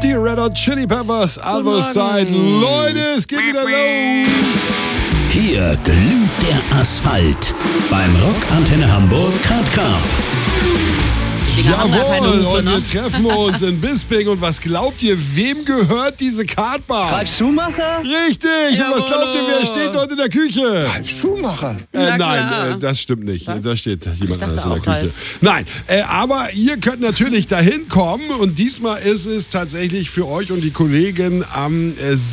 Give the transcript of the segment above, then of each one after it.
die Red Hot Chili Peppers, Other Side. Leute, es geht wieder los. Hier glüht der Asphalt beim Rock Antenne Hamburg Kart Cup. Jawohl, und wir treffen uns in Bisping. Und was glaubt ihr, wem gehört diese Kartbahn? Ralf Schumacher? Richtig. Und was glaubt ihr, wer steht dort in der Küche? Ralf Schumacher? Nein, das stimmt nicht. Was? Da steht jemand anders in der auch Küche. Ralf. Nein, aber ihr könnt natürlich dahin kommen. Und diesmal ist es tatsächlich für euch und die Kollegen am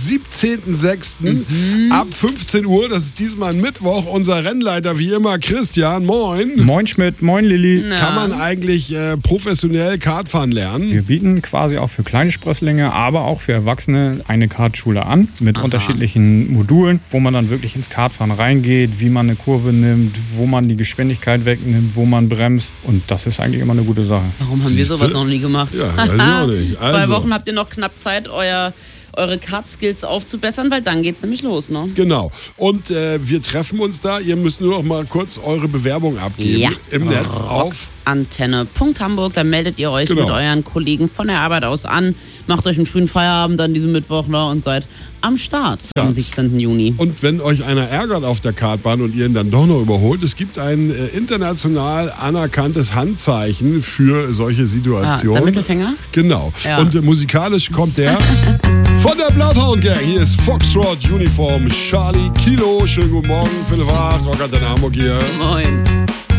17.06. ab 15 Uhr. Das ist diesmal ein Mittwoch. Unser Rennleiter wie immer, Christian. Moin. Moin Schmidt, moin Lilly. Kann man eigentlich professionell Kartfahren lernen? Wir bieten quasi auch für kleine Sprösslinge, aber auch für Erwachsene eine Kartschule an mit unterschiedlichen Modulen, wo man dann wirklich ins Kartfahren reingeht, wie man eine Kurve nimmt, wo man die Geschwindigkeit wegnimmt, wo man bremst, und das ist eigentlich immer eine gute Sache. Warum haben wir sowas noch nie gemacht? Ja, weiß ich auch nicht. 2 Wochen habt ihr noch knapp Zeit, eure Kart-Skills aufzubessern, weil dann geht's nämlich los, ne? Genau. Und wir treffen uns da. Ihr müsst nur noch mal kurz eure Bewerbung abgeben im Netz auf Antenne.hamburg. Da meldet ihr euch Genau. mit euren Kollegen von der Arbeit aus an, macht euch einen frühen Feierabend dann diesen Mittwoch und seid am Start am 17. Juni. Und wenn euch einer ärgert auf der Kartbahn und ihr ihn dann doch noch überholt, es gibt ein international anerkanntes Handzeichen für solche Situationen. Der Mittelfinger? Genau. Ja. Und musikalisch kommt der von der Bloodhound Gang. Hier ist Foxtrot Uniform Charlie Kilo. Schönen guten Morgen, Philipp Hart, Rock Antenne Hamburg hier. Moin.